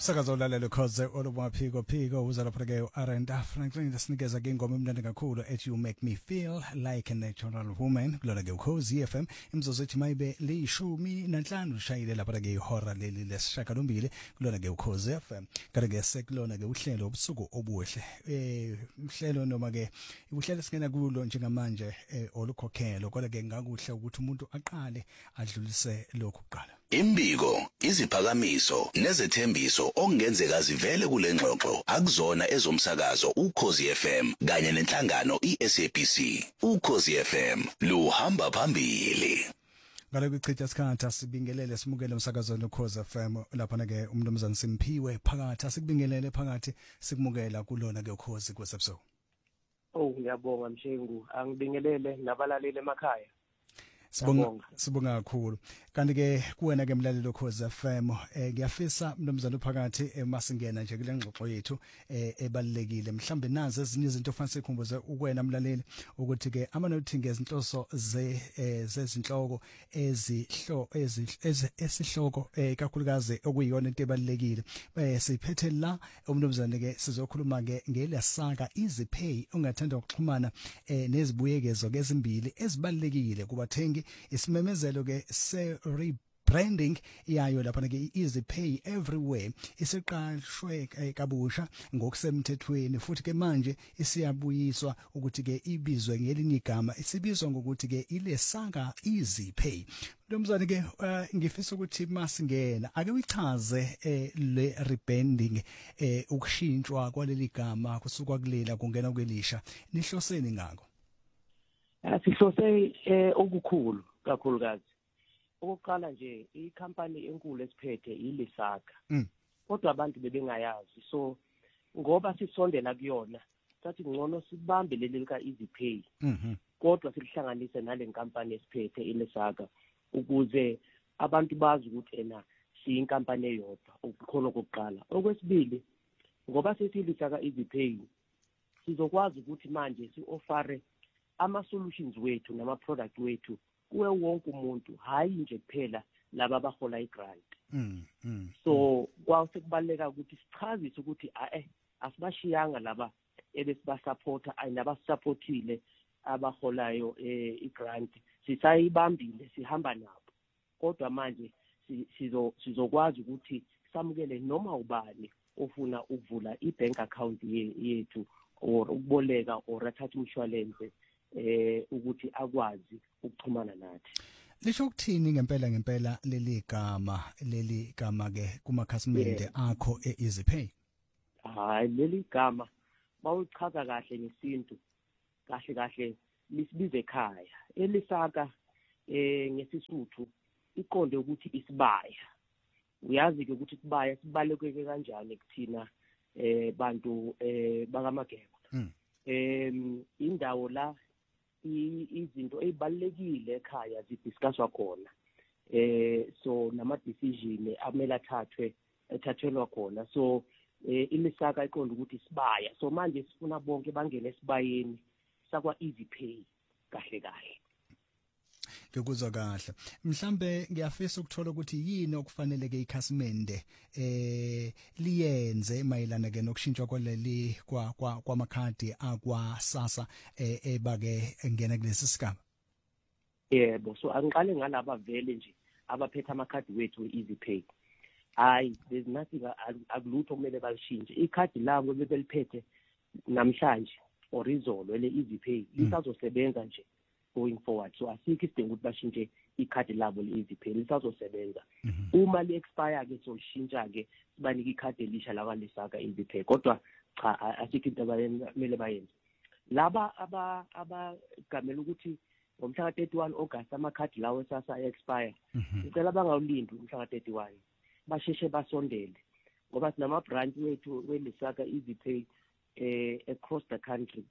Sakazo lalelo cause phiko uza lapha ke Arenda Franklin lesinikeza ke ingoma emnandi kakhulu ethi You Make Me Feel Like a Natural Woman kulona ke ukhozi FM imzozo ethi mayibe lishumi nanhlanu shayile lapha ke ihora leli lesishakalombili kulona ke ukhozi FM kanti ke sekulona ke uhlelo obusuku obuhle uhlelo noma ke uhlelo singena kulo njengamanje olukhokhelo kodwa ke ngakuhle ukuthi umuntu aqale adlulise lokhu kuqala Imbiko, iziphakamiso, nezethembiso okungenzeka zivele kule ngxoxo akuzona ezomsakazo ukhozi FM kanye nenhlangano iSABC. Ukhozi FM luhamba phambili. Ngale kuchitha isikhathi sibingelele simukele umsakazweni ukhozi FM lapha ke umnumzane Simphiwe phakathi asikubingelele phakathi sikumukela kulona ke ukhozi kwesepso. Oh ngiyabonga Mshengu angibingelele nabalaleli emakhaya. Sibonga kakhulu kanti ke kuwena ke mlaleli ukhozi FM ngiyafisa mnumzane phakathi masingena nje kule ngxoxo yethu ebalekile mhlambe nazi ezinye izinto ofanele sikhumbuze ukwena mlaleli ukuthi ke amanothi ngezinhloso zezinhloko esihloko kakhulukazi okuyiyona into ebalekile siphethe la umnumzane ke sizokhuluma ke ngelesaka EasyPay ongathanda ukuxhumana nezibuyekezo ke ezimbili ezibalekile kubathengi isimemezelo ke se rebranding yayo lapha ke EasyPay everywhere isiqashwe kabusha ngokusemthethweni futhi ke manje isiyabuyiswa ukuthi ke ibizwe ngelinye igama isibizwa ngokuthi ke ilesaka EasyPay. Nomzane ke ngifisa ukuthi masingena ake uyichaze le rebranding ukushintshwa kwaleli gama kusuka kulela kungena kwelisha nihloseni ngako. Sihlose okukhulu kakhulukazi okokuqala nje ikhampani enkulu esiphethe iLesaka kodwa abantu bebengayazi so ngoba sisondela kuyona sathi ngcono sibambe leli ka EasyPay kodwa silihlanganise nale nkampani esiphethe iLesaka ukuze abantu bazi ukuthi ena siyinkampani eyodwa ukukhona kokuqala. Okwesibili ngoba sesiLesaka EasyPay sizokwazi ukuthi manje si-offere ama-solutions wethu nama-product wethu kuwe wonke umuntu hayi nje kuphela laba abahola i-grant. So kwasekubaleka ukuthi sichazise ukuthi asibashiyanga laba ebesibasupporta nabasupportile abaholayo i-grant sisayibambile sihamba nabo kodwa manje sizokwazi ukuthi samukele noma ubani ofuna ukuvula i-bank account yethu or ukuboleka or athatha umshwalense ukuthi akwazi ukuxhumana nathi. Lisho ukuthini ngempela leli gama ke kumakhasimende akho eEasyPay? Hayi leli gama bawuchaza kahle ngesintu kahle lisibize ekhaya elisaka ngesisuthu iqonde ukuthi isibaya uyazi ke ukuthi isibaya sibalekeke kanjani kuthina bantu bakamageba indawo la izinto ezibalekile ekhaya zidiscusswa khona so nama decision amela athathelwa khona so imisaka iqonda ukuthi sibaya so manje sifuna bonke bangene esibayeni sakwa EasyPay kahle ngikuzwa kahle mhlambe ngiyafisa ukuthola ukuthi yini okufanele ke ikhasimende liyenze mayelana ke nokushintshwa kwaleli kwamakhadi akwaSASSA ebake ngena kulesi sigaba. Yebo so angiqale ngalaba vele nje abaphethe amakhadi wethu eEasyPay. Hayi there's nothing akulutho kumele balishintshe ikhadi labo bebeliphethe namhlanje or izolo le EasyPay lisazosebenza nje going forward so asikho isidingo ukuthi bashintshe ikhadi labo le-EasyPay lisazosebenza uma li-expire ke solishintsha ke sibanike ikhadi elisha laba lesaka EasyPay kodwa cha asikho into abayemele bayenze laba abagamela ukuthi ngomhla ka-31 August amakhadi lawo eSASSA expire ngicela bangawulindi umhla ka-31 basheshe basondele ngoba sinama branch wethu welesaka EasyPay across the country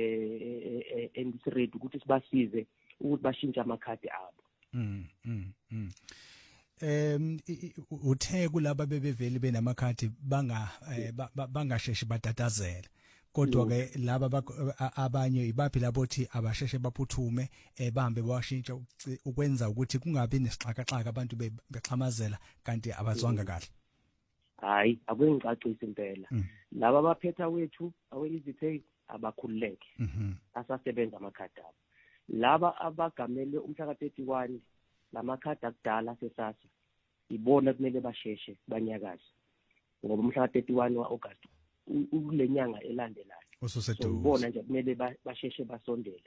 and ready ukuthi sibasize ukuthi bashintshe amakhadi abo. Uthe kulaba bebeveli benamakhadi bangasheshi batatazela kodwa ke laba abanye ibaphi labothi abasheshe baphuthume bahambe bawashintsha ukwenza ukuthi kungabi nesixhakaxhaka abantu bexhamazela kanti abazwanga kahle. hayi akuyingicacisi impela laba abaphetha wethu awe-EasyPay abakhululeke asasebenza amakhadi abo. Laba abagamele umhla ka-31 lamakhadi akudala sesasa ibona kumele basheshe banyakaze ngoba umhla ka-31 wa-August kule nyanga elandelayo. So ibona nje kumele basheshe basondele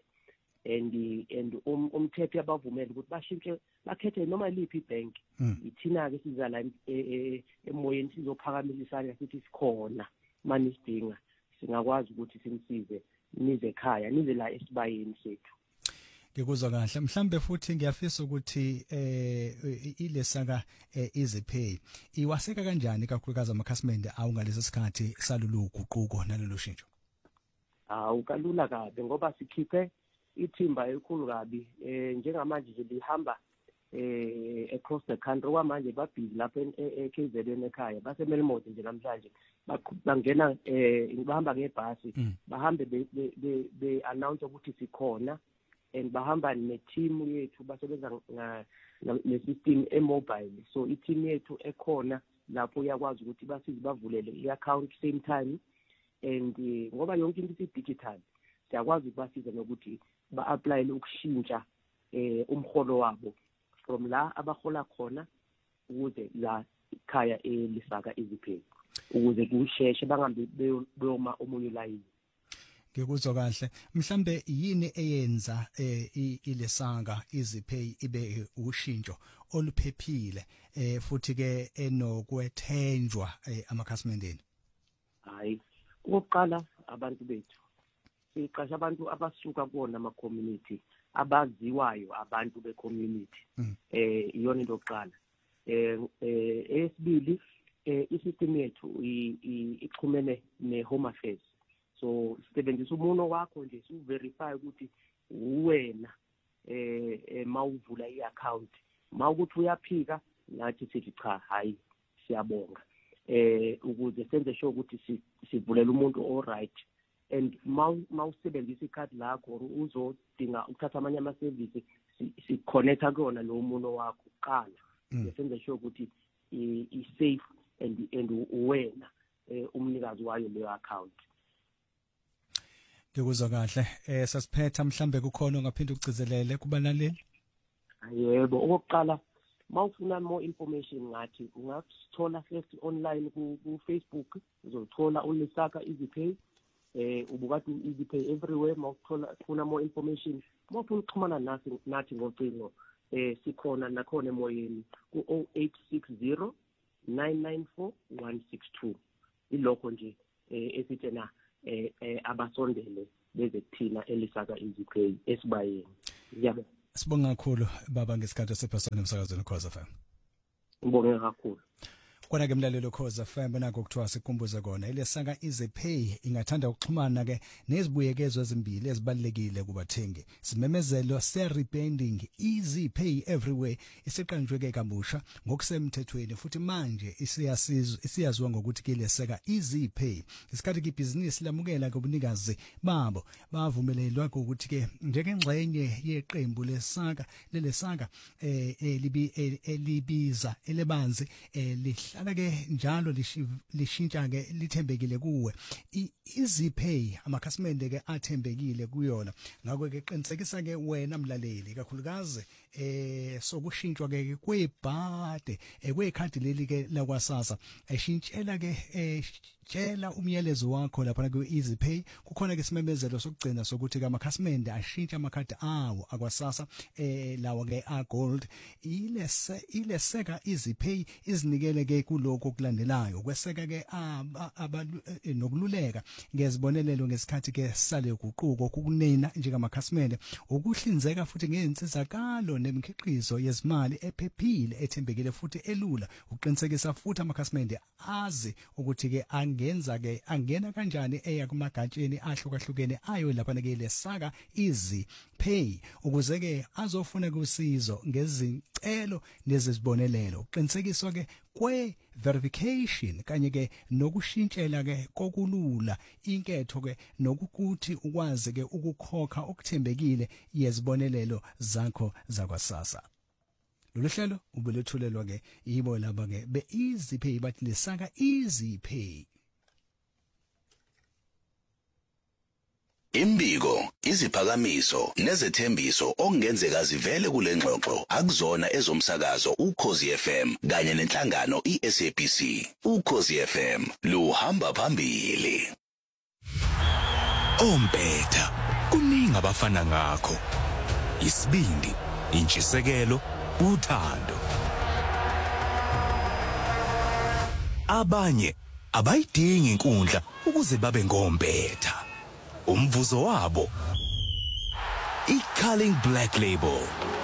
and umthetho yabavumela ukuthi bashintshe bakhethe noma liphi ibhenki. Ithina-ke siza la emoyeni sizophakamisa isandla sithi sikhona manisidinga singakwazi ukuthi simsize nize ekhaya nize la esibayeni sethu. Ngikuzwa kahle mhlambe futhi ngiyafisa ukuthi ilesaka EasyPay iwaseka kanjani kakhulukazi amakhasimende awungalesi sikhathi salolu guquko nalolu shintsho. Ukalula kabi ngoba sikhiphe ithimba elikhulu kabi njengamanje nje lihamba across the country kwamanje babhizi lapha eKZN ekhaya baseMelmoti nje namhlanje bangena bahamba ngebhasi bahambe be announce ukuthi sikhona and bahamba ne-team yethu basebenza ne-system e-mobile. So i-team yethu ekhona lapho uyakwazi ukuthi basize bavulele i-account same time and ngoba yonke into isi-digital siyakwazi ukubasiza nokuthi ba-applyele ukushintsha umholo wabo from la abahola khona ukuze la ikhaya elisaka EasyPay ukuze kusheshe bangambe beyoma omunye layini. Ngikuzwa kahle mhlambe yini eyenza ilesanga EasyPay ibe ushintsho oluphephile futhi ke enokwethenjwa amakhasimendeni. Hayi ukuqala abantu bethu siqasha abantu abasuka kuona ama community abaziwayo abantu be community iyona into yokuqala. Esibili isystem yethu ixhumene ne-Home Affairs. So sisebenzisa umuno wakho nje siverify ukuthi uwena mawuvula i-account mawukuthi uyaphika nathi sithi cha hayi siyabonga ukuze senze sure ukuthi sivulela umuntu all right and mawusebenzisa ikhadi lakho uzodinga ukuthatha amanye ama-service si-connecta kuyona lo muno wakho qala senze sure ukuthi i-safe and uwena umnikazi wayo leyo account. Ngikuzwa kahle sasiphetha mhlambe kukhona ongaphinda ukugcizelele kubalaleli. Yebo okokuqala mawufuna more information ngathi ungasithola first online ku Facebook uzothola uLesaka EasyPay ubukade EasyPay everywhere mawuthola ufuna more information mawufuna ukuxhumana nathi ngocingo sikhona nakhona emoyeni ku 0860 994 162 ilokho nje esithena abasondele beze kuthina elisaka EasyPay esibayeni. Ngiyabonga. Sibonga kakhulu baba ngesikhathi sephasana emsakazweni Ukhozi FM. Ngibonga kakhulu. Kona ke mlalelo Ukhozi FM nako kuthiwa sikhumbuze kona ilesaka EasyPay ingathanda ukuxhumana ke nezibuyekezo ezimbili ezibalekile kubathengi. Simemezelo se-rebranding EasyPay everywhere isiqanjwe ke kabusha ngokusemthethweni futhi manje isiyaziwa ngokuthi ke leseka EasyPay. Isikhathi ke ibhizinisi lamukela kubunikazi babo bavumelelwa ukuthi ke njengengxenye yeqembu lesaka lelesaka elibiza elebanzi lihlala ke njalo lishintsha ke lithembekile kuwe. EasyPay amakhasimende ke athembekile kuyona. Ngakho ke qinisekisa ke wena mlaleli kakhulukazi sokushintshwa ke kwebhade kwekhadi leli ke lakwasasa eshintshela ke tshela umyalezo wakho lapha ku EasyPay. Kukhona ke isimemezelo sokugcina sokuthi ke amakhasimende ashintsha amakhadi awo akwasasa lawa ke agold ileseka EasyPay izinikele ke kuloko kulandelayo kweseka ke nokululeka ngezibonelelo ngesikhathi ke sale guquko kukunena njengamakhasimende ukuhlinzeka futhi ngeinsizakalo nemikhiqizo yezimali ephephile ethembekile futhi elula uqinisekisa futhi amakhasimende azi ukuthi ke angena kanjani eya kumagatsheni ahlukahlukene ayo lapha ke lesaka EasyPay ukuze ke azofuna kusizo ngezicelo nezibonelelo uqinisekiswa ke verification kanye ke nokushintshela ke kokulula inketho ke nokukuthi ukwazi ke ukukhokha okuthembekile yezibonelelo zakho zakwasasa. lolu hlelo ubelethulelwa ke yibo laba ke be Easy Pay bathi lesaka Easy Pay. Imbiko, iziphakamiso nezethembiso okungenzeka zivele kule ngxoxo akuzona ezomsakazo uKhosi FM kanye nenhlangano iSABC. uKhosi FM luhamba phambili. Ompetha kuningi abafana ngakho. Isibindi, intshisekelo, uthando. Abanye abayidingi inkundla ukuze babe ngompetha. Umvuzo wabo iCulling Black Label.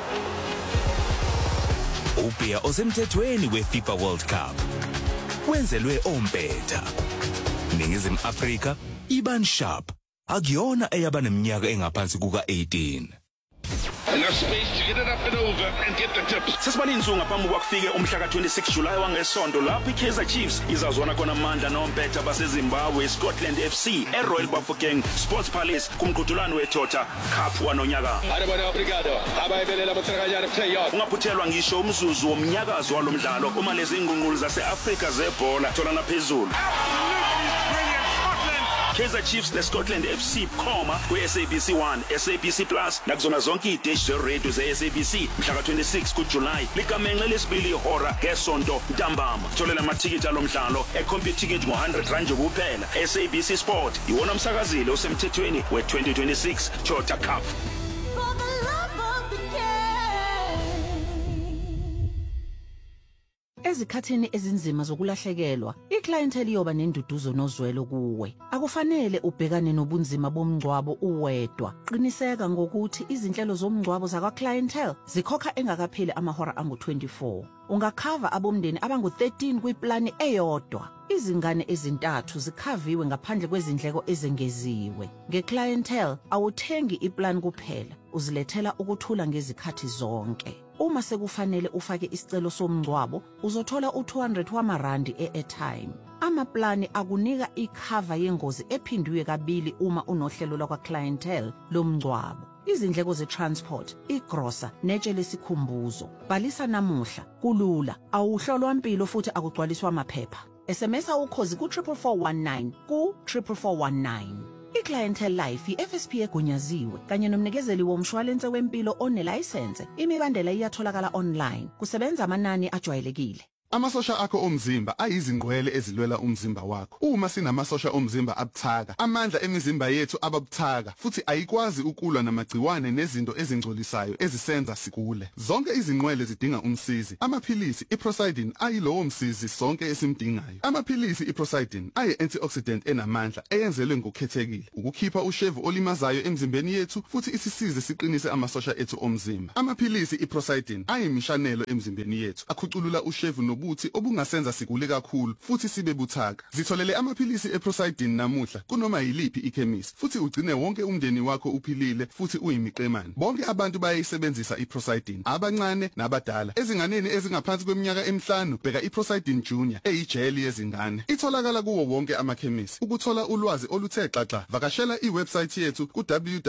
Ubia osemthethweni weFIFA World Cup. Wenzelwe ompetha. Ningizimu Afrika iban sharp. Akuyona eyabaneminyaka engaphansi kuka-18. Enough space to get it up and over and get the tips. Sesibaninzi ngaphambi kwakufike umhla ka26 July wangesonto lapho iKaizer Chiefs izazwana khona amandla nompetha baseZimbabwe Scotland FC eRoyal Bafokeng Sports Palace kumqhudelwano weToyota Cup wanonyaka. Obrigado. Abayebelela bathakanyana playoff. Ungaphuthelwa ngisho umzuzu womnyakazo walomdlalo uma lezi ingqungqulu zaseAfrika zebhola tholana phezulu. Kaizer Chiefs neScotland FC khoma kuSABC 1, SABC Plus nakuzona zonke idish zeradio zeSABC mhla ka26 kuJuly likamenxe lesibili ihora ngesonto ntambama. Tholela amathikiti alomdlalo eCompuTicket ngo100 kuphela. SABC Sport iwona umsakazile osemthethweni we2026 Toyota Cup. Ezikhathini ezinzima zokulahlekelwa, iclientele iyoba nenduduzo nozwelo kuwe. Akufanele ubhekane nobunzima bomngcwabo uwedwa. Qiniseka ngokuthi izinhlelo zomngcwabo zakwa-clientele zikhokha engakapheli amahora angu-24. Ungakhava abomndeni abangu-13 kwiplani eyodwa. Izingane ezintathu zikhaviwe ngaphandle kwezindleko ezengeziwe. Nge-clientele awuthengi iplan kuphela, uzilethela ukuthula ngezikhathi zonke. Uma sekufanele ufake isicelo somngcwabo, uzothola u200 wamarandi e-airtime. Amaplani akunika ikhava yengozi ephindwe kabili uma unohlelo lakwa-clientele lomngcwabo. Izindleko ze-transport, igrosa, netshe lesikhumbuzo. Bhalisa namuhla, kulula, awuhlolwa impilo futhi akugcwaliswa amaphepha. SMS ukhozi ku-44419 ku-44419. iClientele Life iFSP egunyaziwe kanye nomnikezeli womshwalense wempilo onelayisense. Imibandela iyatholakala online. Kusebenza amanani ajwayelekile. Amasosha akho omzimba ayizingqwele ezilwela umzimba wakho. Uma sinamasosha omzimba abuthaka, amandla emizimba yethu ababuthaka futhi ayikwazi ukulwa namagciwane nezinto ezingcolisayo ezisenza sigule. Zonke izinqwele zidinga umsizi. Amaphilisi iProsidine ayilowo msizi sonke esimdingayo. Amaphilisi iProsidine ayi-antioxidant enamandla eyenzelwe ngokukhethekile ukukhipha ushevu olimazayo emzimbeni yethu futhi isisize siqinise amasosha ethu omzimba. Amaphilisi iProsidine ayimishanelo emzimbeni yethu akhuculula ushevu ubuthi obungasenza sigule kakhulu futhi sibe buthaka. Zitholele amaphilisi eProsidine namuhla kunoma yiliphi ikhemisi futhi ugcine wonke umndeni wakho uphilile futhi uyimiqemane. Bonke abantu bayayisebenzisa iProsidine, abancane nabadala. Ezinganeni ezingaphansi kweminyaka emihlanu bheka iProsidine Junior eyijeli yezingane. Itholakala kuwo wonke amakhemisi. Ukuthola ulwazi oluthe xaxa, vakashela iwebsite yethu ku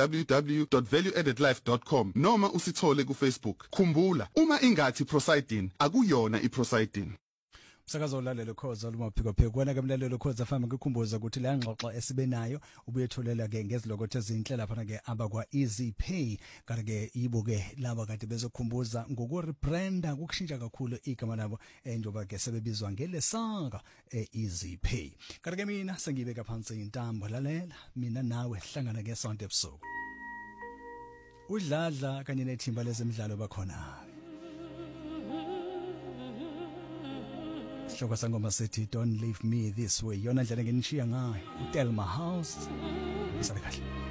www.valueaddedlife.com noma usithole kuFacebook. Khumbula, uma ingathi Prosidine akuyona iProsidine. Umsakazo olalelo Khoza olumaphiko phiko kwana ke mlalelo Khoza fama ngikhumbuza ukuthi la ngxoxo esibenayo ubuyetholela ke ngezilokothe ezinhle lapha ke abakwa Easy Pay kanti ke ibuke laba kade bezokhumbuza ngokurebranda ukushintsha kakhulu igama labo njengoba ke sebebizwa ngelesanga Easy Pay. Kanti ke mina sengibeka phansi intambo lalela mina nawe hlangana ke sonto ebusuku. Udladla kanye nethimba lezemidlalo bakhona. Hloko sangoma sithi don't leave me this way. Yona ndlela ngenishiya ngayo. uTelma House. Isale kahle.